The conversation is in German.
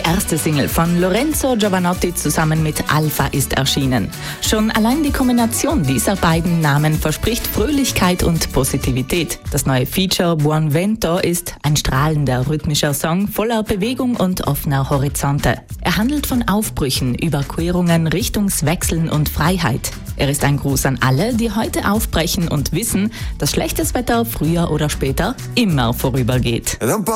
erste Single von Lorenzo Giovanotti zusammen mit Alpha ist erschienen. Schon allein die Kombination dieser beiden Namen verspricht Fröhlichkeit und Positivität. Das neue Feature Buon Vento ist ein strahlender rhythmischer Song voller Bewegung und offener Horizonte. Er handelt von Aufbrüchen, Überquerungen, Richtungswechseln und Freiheit. Er ist ein Gruß an alle, die heute aufbrechen und wissen, dass schlechtes Wetter früher oder später immer vorübergeht.